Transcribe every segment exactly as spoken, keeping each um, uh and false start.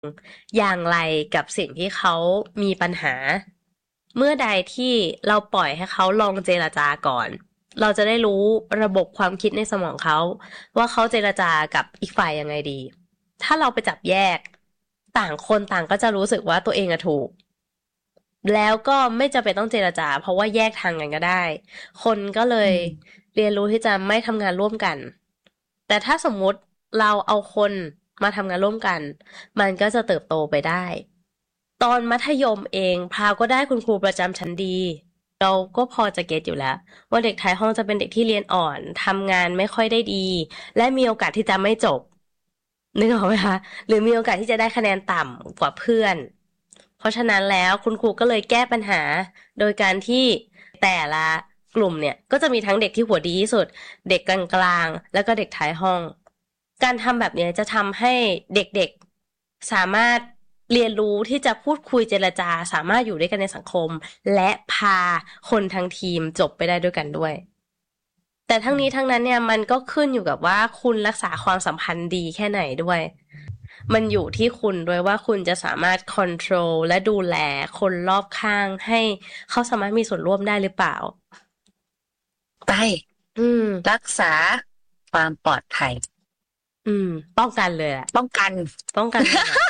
อย่างไรกับสิ่งที่เขามีปัญหาเมื่อใดที่เราปล่อยให้เขาลองเจรจาก่อนเราจะได้รู้ระบบความคิดในสมองเขาว่าเขาเจรจากับอีกฝ่ายยังไงดีถ้าเราไปจับแยกต่างคนต่างก็จะรู้สึกว่าตัวเองอะถูกแล้วก็ไม่จำเป็นต้องเจรจาเพราะว่าแยกทางกันก็ได้คนก็เลยเรียนรู้ที่จะไม่ทำงานร่วมกันแต่ถ้าสมมุติเราเอาคนมาทำงานร่วมกันมันก็จะเติบโตไปได้ตอนมัธยมเองพราวก็ได้คุณครูประจำชั้นดีเราก็พอจะเก็ตอยู่แล้วว่าเด็กท้ายห้องจะเป็นเด็กที่เรียนอ่อนทำงานไม่ค่อยได้ดีและมีโอกาสที่จะไม่จบนึกออกไหมคะหรือมีโอกาสที่จะได้คะแนนต่ำกว่าเพื่อนเพราะฉะนั้นแล้วคุณครูก็เลยแก้ปัญหาโดยการที่แต่ละกลุ่มเนี่ยก็จะมีทั้งเด็กที่หัวดีที่สุดเด็กกลางๆแล้วก็เด็กท้ายห้องการทำแบบนี้จะทำให้เด็กๆสามารถเรียนรู้ที่จะพูดคุยเจรจาสามารถอยู่ด้วยกันในสังคมและพาคนทั้งทีมจบไปได้ด้วยกันด้วยแต่ทั้งนี้ทั้งนั้นเนี่ยมันก็ขึ้นอยู่กับว่าคุณรักษาความสัมพันธ์ดีแค่ไหนด้วยมันอยู่ที่คุณด้วยว่าคุณจะสามารถค o n t r o l และดูแลคนรอบข้างให้เขาสามารถมีส่วนร่วมได้หรือเปล่าไปอืมรักษาความปลอดภัยอืมป้องกันเลยอะป้องกันป้องกันเลยอะ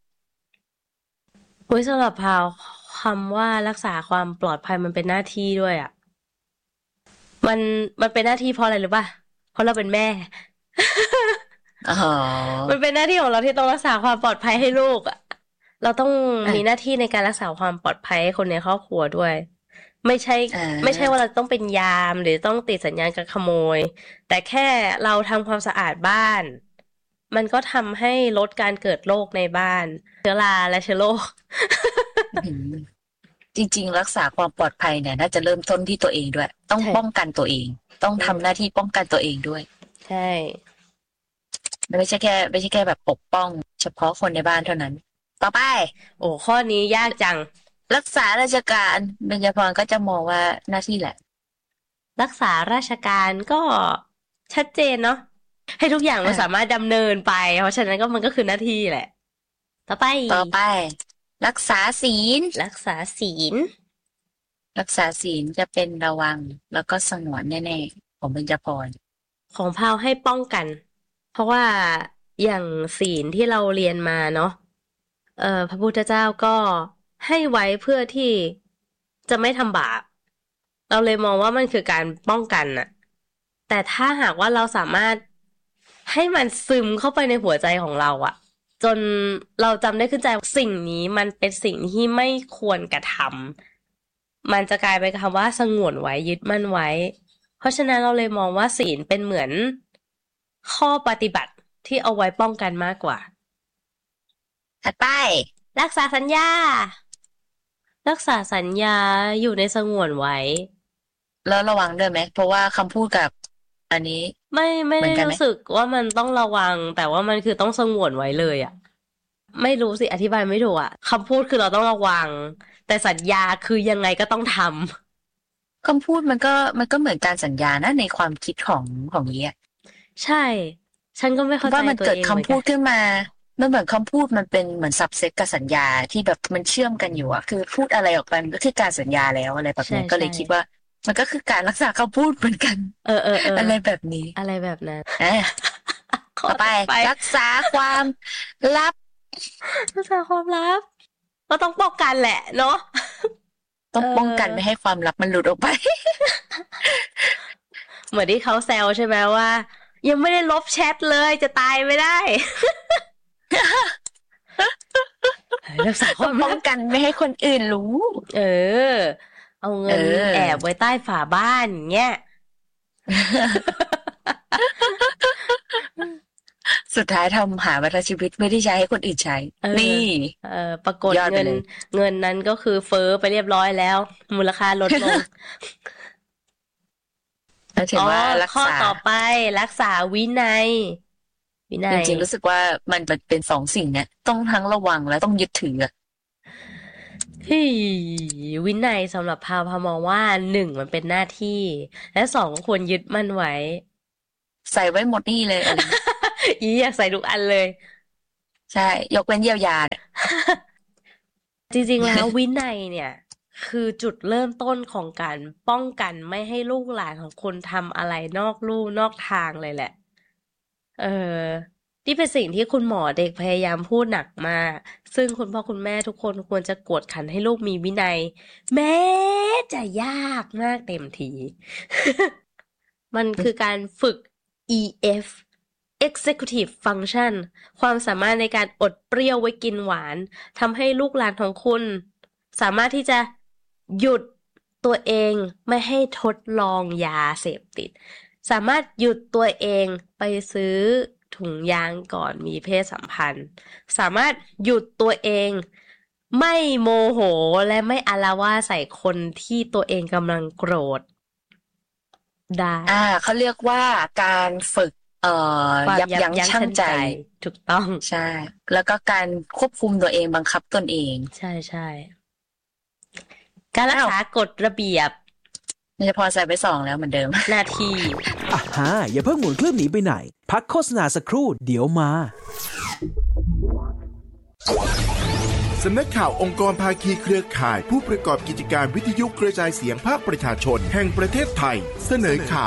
โอ้ยสำหรับพาวคำว่ารักษาความปลอดภัยมันเป็นหน้าที่ด้วยอะมันมันเป็นหน้าที่เพราะอะไรหรือป่ะเพราะเราเป็นแม่อ๋อมันเป็นหน้าที่ของเราที่ต้องรักษาความปลอดภัยให้ลูกอะเราต้องมีหอ่าน้าที่ในการรักษาความปลอดภัยให้คนในครอบครัวด้วยไม่ใช่อ่ไม่ใช่ว่าาเราต้องเป็นยามหรือต้องติดสัญญาณการขโมยแต่แค่เราทำความสะอาดบ้านมันก็ทำให้ลดการเกิดโรคในบ้านเชื้อราและเชื้อโรคอืมจริงๆรักษาความปลอดภัยเนี่ยน่าจะเริ่มต้นที่ตัวเองด้วยต้องใช่ป้องกันตัวเองต้องอืมทำหน้าที่ป้องกันตัวเองด้วยใช่ไม่ใช่แค่ไม่ใช่แค่แบบปกป้องเฉพาะคนในบ้านเท่านั้นต่อไปโอ้ข้อนี้ยากจังรักษาราชการเบญจพรก็จะมองว่าหน้าที่แหละรักษาราชการก็ชัดเจนเนาะให้ทุกอย่างมันสาอ่ามารถดำเนินไปเพราะฉะนั้นก็มันก็คือหน้าที่แหละ ต่อไปต่อไปรักษาศีลรักษาศีลรักษาศีลจะเป็นระวังแล้วก็สงวนแน่ๆของเบญจพรของพาวให้ป้องกันเพราะว่าอย่างศีลที่เราเรียนมาเนาะเอ่อพระพุทธเจ้าก็ให้ไว้เพื่อที่จะไม่ทำบาปเราเลยมองว่ามันคือการป้องกันน่ะแต่ถ้าหากว่าเราสามารถให้มันซึมเข้าไปในหัวใจของเราอะจนเราจำได้ขึ้นใจว่าสิ่งนี้มันเป็นสิ่งที่ไม่ควรกระทำมันจะกลายเป็นคำว่าสงวนไว้ยึดมั่นไว้ เพราะฉะนั้นเราเลยมองว่าศีลเป็นเหมือนข้อปฏิบัติที่เอาไว้ป้องกันมากกว่าถัดไปรักษาสัญญารักษาสัญญาอยู่ในสงวนไว้แล้วระวังด้วยไหมเพราะว่าคำพูดกับอันนี้ไม่ไม่ได้เหมือนกันไหมรู้สึกว่ามันต้องระวังแต่ว่ามันคือต้องสงวนไว้เลยอะไม่รู้สิอธิบายไม่ถูกอะคำพูดคือเราต้องระวังแต่สัญญาคือยังไงก็ต้องทคำพูดมันก็มันก็เหมือนการสัญญานะในความคิดของของนี้อะำใช่ฉันก็ไม่เข้าใจว่ามันตัวเกิดเองเหมือนกันคำพูดขึ้นมามันเหมือนคำพูดมันเป็นเหมือนซับเซตกับสัญญาที่แบบมันเชื่อมกันอยู่อะคือพูดอะไรออกไปมันก็คือการสัญญาแล้วอะไรแบบใช่นี้ก็เลใช่ยคิดว่ามันก็คือการรักษาคำพูดเหมือนกันเออเออเอออะไรแบบนี้อะไรแบบนั้นอ่ะข้อต่อไปต่อไปรักษาความลับรักษาความลับก็ต้องป้องกันแหละเนาะเอต้องป้องกันอไม่ให้ความลับมันหลุดออกไปเหมือนที่เขาแซวใช่ไหมว่ายังไม่ได้ลบแชทเลยจะตายไม่ได้รักษาคต้องป้องวามลับกันไม่ให้คนอื่นรู้เออเอาเเงินแอบออไว้ใต้ฝาบ้านอย่างเงี้ยสุดท้ายทำหาวัฒชีวิตไม่ได้ใช้ให้คนอื่นใช้เออนี่เออปรากฏเงินยอดไปเลยเงินนั้นก็คือเฟ้อไปเรียบร้อยแล้วมูลค่าลดลงแล้วถือ๋ออว่ารักข้อษาต่อไปรักษาวินัยวินัยจริงๆรู้สึกว่ามันเป็นสองสิ่งเนี่ยต้องทั้งระวังและต้องยึดถืออะที่วินัยสำหรับพาวพามองว่าหนึ่งมันเป็นหน้าที่และสองควรยึดมั่นไว้ใส่ไว้หมดนี่เลยอะไรอีอยากใส่ทุกอันเลยใช่ยกเว้นเยียวยาจริงๆแล้ววินัยเนี่ยคือจุดเริ่มต้นของการป้องกันไม่ให้ลูกหลานของคุณทำอะไรนอกลู่นอกทางเลยแหละ เออนี่เป็นสิ่งที่คุณหมอเด็กพยายามพูดหนักมาก ซึ่งคุณพ่อคุณแม่ทุกคนควรจะกวดขันให้ลูกมีวินัย แม้จะยากมากเต็มที มันคือการฝึก อี เอฟ Executive Function ความสามารถในการอดเปรี้ยวไว้กินหวานทำให้ลูกหลานของคุณ สามารถที่จะหยุดตัวเองไม่ให้ทดลองยาเสพติด สามารถหยุดตัวเองไปซื้อถุงยางก่อนมีเพศสัมพันธ์ สามารถหยุดตัวเองไม่โมโหและไม่อาละวาดใส่คนที่ตัวเองกำลังโกรธได้อ่าเขาเรียกว่าการฝึกเอ่อความยับยับยั้งยั้งชั่งชั่งใจใจถูกต้องใช่ แล้วก็การควบคุมตัวเองบังคับตนเองใช่ใช่การรักอ้าวษากฎระเบียบนี่จะพอใส่ไปสองแล้วเหมือนเดิมหน้าที่อ่ะฮะอย่าเพิ่งหมุนเครื่องหนีไปไหน พักโฆษณาสักครู่เดี๋ยวมาสำนักข่าวองค์กรภาคีเครือข่ายผู้ประกอบกิจการวิทยุกระจายเสียงภาคประชาชนแห่งประเทศไทยเสนอข่าว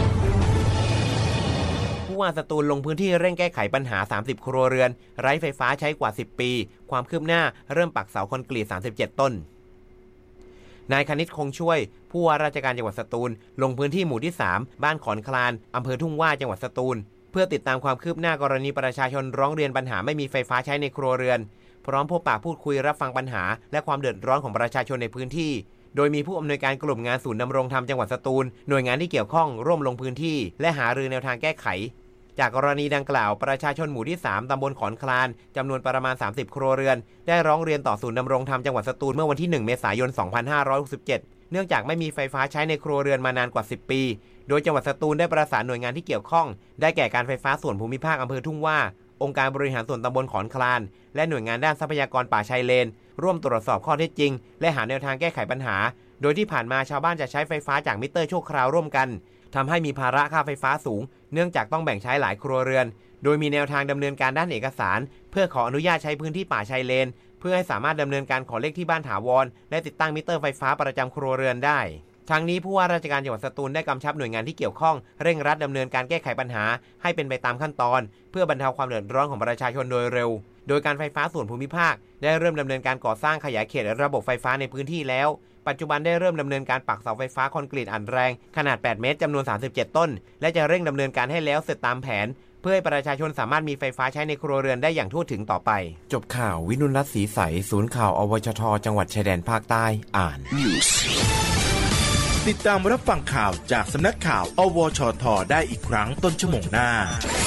ผู้ว่าสตูลลงพื้นที่เร่งแก้ไขปัญหาสามสิบครัวเรือนไร้ไฟฟ้าใช้กว่าสิบปีความคืบหน้าเริ่มปักเสาคอนกรีตสามสิบเจ็ดต้นนายคณิตคงช่วยผู้ว่าราชการจังหวัดสตูลลงพื้นที่หมู่ที่สามบ้านขอนคลานอำเภอทุ่งว่าจังหวัดสตูลเพื่อติดตามความคืบหน้ากรณีประชาชนร้องเรียนปัญหาไม่มีไฟฟ้าใช้ในครัวเรือนพร้อมพบปะพูดคุยรับฟังปัญหาและความเดือดร้อนของประชาชนในพื้นที่โดยมีผู้อำนวยการกลุ่มงานศูนย์ดำรงธรรมจังหวัดสตูลหน่วยงานที่เกี่ยวข้องร่วมลงพื้นที่และหารือแนวทางแก้ไขจากกรณีดังกล่าวประชาชนหมู่ที่สามตำบลขอนคลานจำนวนประมาณสามสิบครัวเรือนได้ร้องเรียนต่อศูนย์ดำรงธรรมจังหวัดสตูลเมื่อวันที่หนึ่งเมษายนสองพันห้าร้อยหกสิบเจ็ดเนื่องจากไม่มีไฟฟ้าใช้ในครัวเรือนมานานกว่าสิบปีโดยจังหวัดสตูลได้ประสานหน่วยงานที่เกี่ยวข้องได้แก่การไฟฟ้าส่วนภูมิภาคอำเภอทุ่งว่าองค์การบริหารส่วนตำบลขอนคลานและหน่วยงานด้านทรัพยากรป่าชายเลนร่วมตรวจสอบข้อเท็จจริงและหาแนวทางแก้ไขปัญหาโดยที่ผ่านมาชาวบ้านจะใช้ไฟฟ้าจากมิเตอร์ชั่วคราวร่วมกันทำให้มีภาระค่าไฟฟ้าสูงเนื่องจากต้องแบ่งใช้หลายครัวเรือนโดยมีแนวทางดำเนินการด้านเอกสารเพื่อขออนุญาตใช้พื้นที่ป่าชายเลนเพื่อให้สามารถดำเนินการขอเลขที่บ้านถาวรและติดตั้งมิเตอร์ไฟฟ้าประจำครัวเรือนได้ทั้งนี้ผู้ว่าราชการจังหวัดสตูลได้กำชับหน่วยงานที่เกี่ยวข้องเร่งรัดดำเนินการแก้ไขปัญหาให้เป็นไปตามขั้นตอนเพื่อบรรเทาความเดือดร้อนของประชาชนโดยเร็วโดยการไฟฟ้าส่วนภูมิภาคได้เริ่มดำเนินการก่อสร้างขยายเขตระบบไฟฟ้าในพื้นที่แล้วปัจจุบันได้เริ่มดำเนินการปักเสาไฟฟ้าคอนกรีตอัดแรงขนาดแปดเมตรจำนวนสามสิบเจ็ดต้นและจะเร่งดำเนินการให้แล้วเสร็จตามแผนเพื่อให้ประชาชนสามารถมีไฟฟ้าใช้ในครัวเรือนได้อย่างทั่วถึงต่อไปจบข่าววินุรัตน์ศรีใสศูนย์ข่าวอวชทจังหวัดชายแดนภาคใต้อ่านติดตามรับฟังข่าวจากสำนักข่าวอวชทได้อีกครั้งต้นชั่วโมงหน้า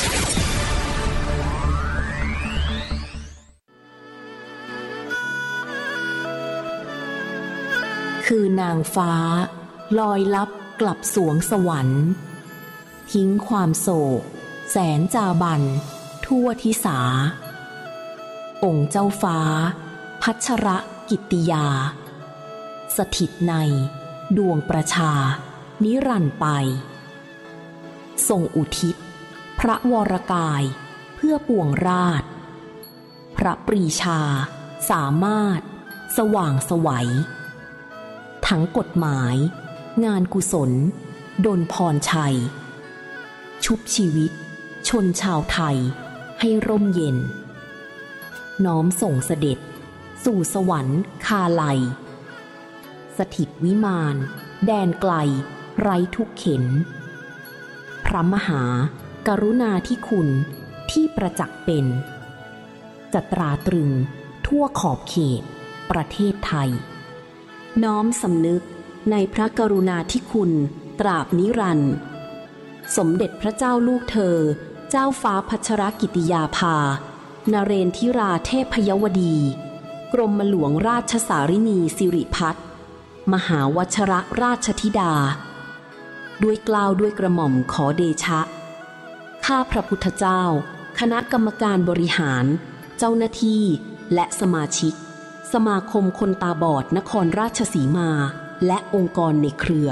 คือนางฟ้าลอยลับกลับสวงสวรรค์ทิ้งความโศกแสนจาบันทั่วทิสาองค์เจ้าฟ้าพัชรกิตติยาสถิตในดวงประชานิรันดร์ไปทรงอุทิศพระวรกายเพื่อปวงราชพระปรีชาสามารถสว่างไสวทั้งกฎหมายงานกุศลดลพรชัยชุบชีวิตชนชาวไทยให้ร่มเย็นน้อมส่งเสด็จสู่สวรรค์คาไลสถิตวิมานแดนไกลไร้ทุกเข็นพระมหากรุณาธิคุณที่ประจักษ์เป็นจะตราตรึงทั่วขอบเขตประเทศไทยน้อมสำนึกในพระกรุณาธิคุณตราบนิรันดร์สมเด็จพระเจ้าลูกเธอเจ้าฟ้าพัชรกิติยาภานเรนทิราเทพยวดีกรมหลวงราชสารินีสิริพัฒน์มหาวชรราชธิดาด้วยเกล้าด้วยกระหม่อมขอเดชะข้าพระพุทธเจ้าคณะกรรมการบริหารเจ้าหน้าที่และสมาชิกสมาคมคนตาบอดนครราชสีมาและองค์กรในเครือ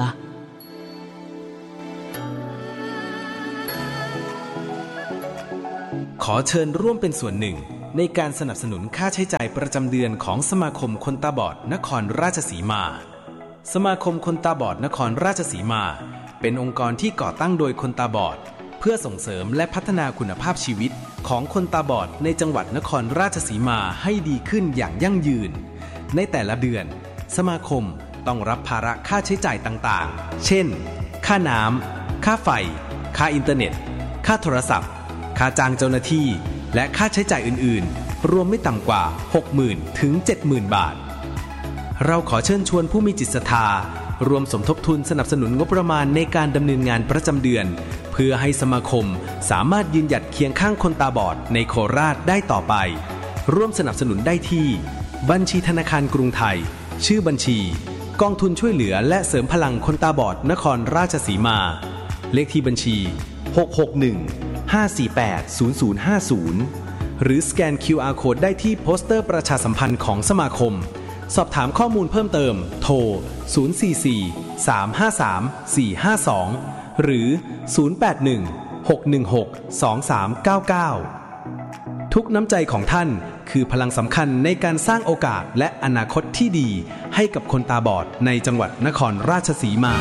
ขอเชิญร่วมเป็นส่วนหนึ่งในการสนับสนุนค่าใช้จ่ายประจำเดือนของสมาคมคนตาบอดนครราชสีมาสมาคมคนตาบอดนครราชสีมาเป็นองค์กรที่ก่อตั้งโดยคนตาบอดเพื่อส่งเสริมและพัฒนาคุณภาพชีวิตของคนตาบอดในจังหวัดนครราชสีมาให้ดีขึ้นอย่างยั่งยืนในแต่ละเดือนสมาคมต้องรับภาระค่าใช้จ่ายต่างๆเช่นค่าน้ำค่าไฟค่าอินเทอร์เน็ตค่าโทรศัพท์ค่าจ้างเจ้าหน้าที่และค่าใช้จ่ายอื่นๆรวมไม่ต่ำกว่า หกหมื่น ถึง เจ็ดหมื่น บาทเราขอเชิญชวนผู้มีจิตศรัทธารวมสมทบทุนสนับสนุนงบประมาณในการดำเนินงานประจำเดือนเพื่อให้สมาคมสามารถยืนหยัดเคียงข้างคนตาบอดในโคราชได้ต่อไปร่วมสนับสนุนได้ที่บัญชีธนาคารกรุงไทยชื่อบัญชีกองทุนช่วยเหลือและเสริมพลังคนตาบอดนครราชสีมาเลขที่บัญชีหก หก หนึ่ง ห้า สี่ แปด ศูนย์ ศูนย์ ห้า ศูนย์หรือสแกน คิว อาร์ Code ได้ที่โปสเตอร์ประชาสัมพันธ์ของสมาคมสอบถามข้อมูลเพิ่มเติมโทรศูนย์ สี่ สี่ สาม ห้า สาม สี่ ห้า สองหรือศูนย์ แปด หนึ่ง หก หนึ่ง หก สอง สาม เก้า เก้าทุกน้ำใจของท่านคือพลังสำคัญในการสร้างโอกาสและอนาคตที่ดีให้กับคนตาบอดในจังหวัดนครราชสีมา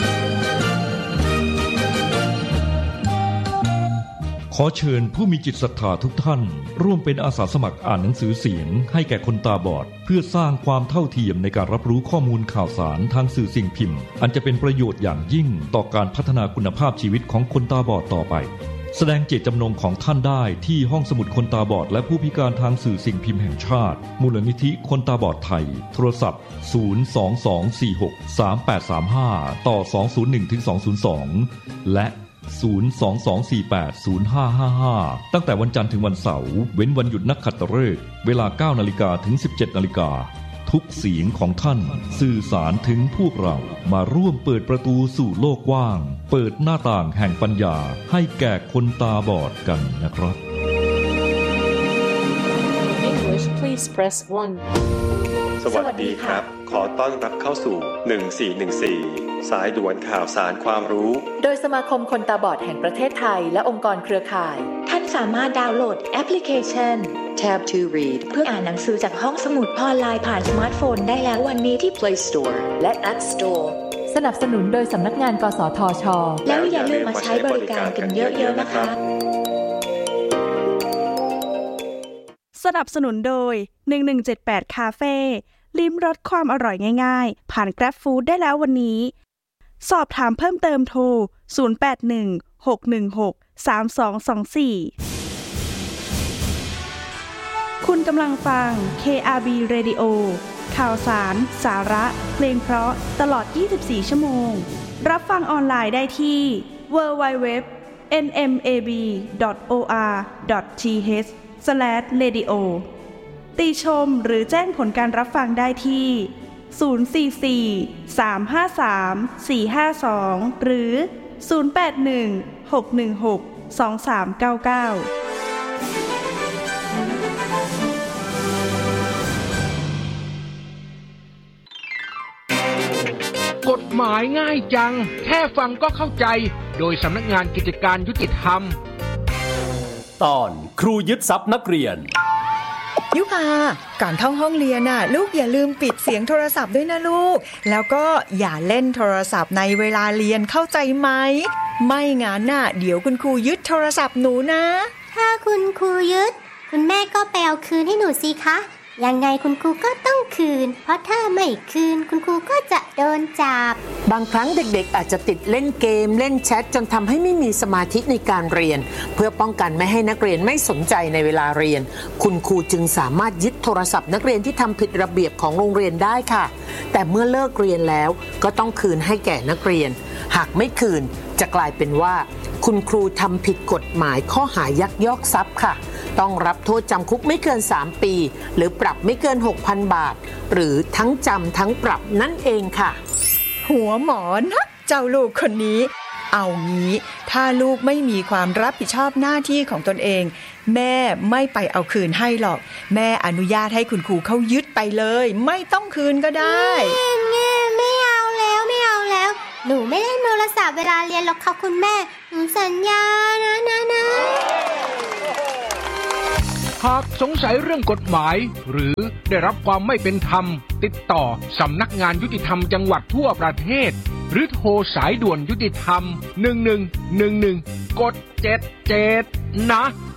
ขอเชิญผู้มีจิตศรัทธาทุกท่านร่วมเป็นอาสาสมัครอ่านหนังสือเสียงให้แก่คนตาบอดเพื่อสร้างความเท่าเทียมในการรับรู้ข้อมูลข่าวสารทางสื่อสิ่งพิมพ์อันจะเป็นประโยชน์อย่างยิ่งต่อการพัฒนาคุณภาพชีวิตของคนตาบอดต่อไปแสดงเจตจำนงของท่านได้ที่ห้องสมุดคนตาบอดและผู้พิการทางสื่อสิ่งพิมพ์แห่งชาติมูลนิธิคนตาบอดไทยโทรศัพท์ศูนย์ สอง สอง สี่ หก สาม แปด สาม ห้าต่อสอง ศูนย์ หนึ่ง ถึง สอง ศูนย์ สองและศูนย์ สอง สอง สี่ แปด ศูนย์ ห้า ห้า ห้าตั้งแต่วันจันทร์ถึงวันเสาร์เว้นวันหยุดนักขัตฤกษ์เวลา เก้านาฬิกา ถึง สิบเจ็ดนาฬิกาทุกเสียงของท่านสื่อสารถึงพวกเรามาร่วมเปิดประตูสู่โลกกว้างเปิดหน้าต่างแห่งปัญญาให้แก่คนตาบอดกันนะครับ English please press one สวัสดีครับขอต้อนรับเข้าสู่หนึ่งสี่หนึ่งสี่สายด่วนข่าวสารความรู้โดยสมาคมคนตาบอดแห่งประเทศไทยและองค์กรเครือข่ายท่านสามารถดาวน์โหลดแอปพลิเคชัน Tab ทู Read เพื่ออ่านหนังสือจากห้องสมุดออนไลน์ผ่านสมาร์ทโฟนได้แล้ววันนี้ที่ Play Store และ App Store สนับสนุนโดยสำนักงานกสทช. แล้วอย่าลืมมาใช้บริการกันเยอะๆนะคะสนับสนุนโดยหนึ่งหนึ่งเจ็ดแปดคาเฟ่ลิ้มรสความอร่อยง่ายๆผ่าน Grab Food ได้แล้ววันนี้สอบถามเพิ่มเติมโทรศูนย์ แปด หนึ่ง หก หนึ่ง หก สาม สอง สอง สี่คุณกำลังฟัง เค อาร์ บี Radio ข่าวสารสาระเพลงเพราะตลอดยี่สิบสี่ชั่วโมงรับฟังออนไลน์ได้ที่ ดับเบิลยู ดับเบิลยู ดับเบิลยู ดอท เอ็น เอ็ม เอ บี ดอท โอ อาร์ ดอท ที เอช สแลช เรดิโอ ติชมหรือแจ้งผลการรับฟังได้ที่ศูนย์ สี่ สี่ สาม ห้า สาม สี่ ห้า สองหรือศูนย์ แปด หนึ่ง หก หนึ่ง หก สอง สาม เก้า เก้ากฎหมายง่ายจังแค่ฟังก็เข้าใจโดยสำนักงานกิจการยุติธรรมตอนครูยึดทรัพย์นักเรียนยุพาก่อนเข้าห้องเรียนน่ะลูกอย่าลืมปิดเสียงโทรศัพท์ด้วยนะลูกแล้วก็อย่าเล่นโทรศัพท์ในเวลาเรียนเข้าใจไหมไม่งั้นน่ะเดี๋ยวคุณครูยึดโทรศัพท์หนูนะถ้าคุณครูยึดคุณแม่ก็ไปเอาคืนให้หนูสิคะยังไงคุณครูก็ต้องคืนเพราะถ้าไม่คืนคุณครูก็จะโดนจับบางครั้งเด็กๆอาจจะติดเล่นเกมเล่นแชทจนทำให้ไม่มีสมาธิในการเรียนเพื่อป้องกันไม่ให้นักเรียนไม่สนใจในเวลาเรียนคุณครูจึงสามารถยึดโทรศัพท์นักเรียนที่ทำผิดระเบียบของโรงเรียนได้ค่ะแต่เมื่อเลิกเรียนแล้วก็ต้องคืนให้แก่นักเรียนหากไม่คืนจะกลายเป็นว่าคุณครูทำผิดกฎหมายข้อหายักยอกทรัพย์ค่ะต้องรับโทษจำคุกไม่เกินสามปีหรือปรับไม่เกิน หกพัน บาทหรือทั้งจำทั้งปรับนั่นเองค่ะหัวหมอนะเจ้าลูกคนนี้เอางี้ถ้าลูกไม่มีความรับผิดชอบหน้าที่ของตนเองแม่ไม่ไปเอาคืนให้หรอกแม่อนุญาตให้คุณครูเขายึดไปเลยไม่ต้องคืนก็ได้ไม่เอาแล้วไม่เอาแล้วหนูไม่เล่นโทรศัพท์เวลาเรียนหรอกค่ะคุณแม่หนูสัญญานะนะนะหากสงสัยเรื่องกฎหมายหรือได้รับความไม่เป็นธรรมติดต่อสำนักงานยุติธรรมจังหวัดทั่วประเทศหรือโทรสายด่วนยุติธรรมหนึ่งหนึ่งหนึ่งหนึ่งกดเจ็ดเจ็ดนะ